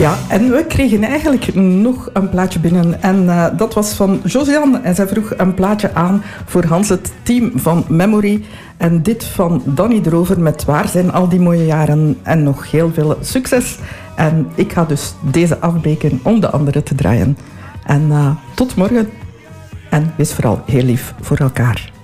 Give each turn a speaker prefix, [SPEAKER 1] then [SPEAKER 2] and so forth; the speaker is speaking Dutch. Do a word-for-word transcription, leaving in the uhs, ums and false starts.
[SPEAKER 1] Ja, en we kregen eigenlijk nog een plaatje binnen. En uh, dat was van Josiane. En zij vroeg een plaatje aan voor Hans, het team van Memory. En dit van Danny Drover met Waar zijn al die mooie jaren? En nog heel veel succes. En ik ga dus deze afbreken om de andere te draaien. En uh, tot morgen. En wees vooral heel lief voor elkaar.